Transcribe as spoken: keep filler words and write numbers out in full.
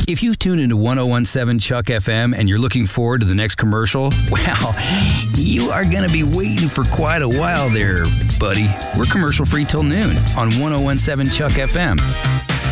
If you've tuned into one oh one seven Chuck F M and you're looking forward to the next commercial, well, you are going to be waiting for quite a while there, buddy. We're commercial free till noon on one oh one seven Chuck F M.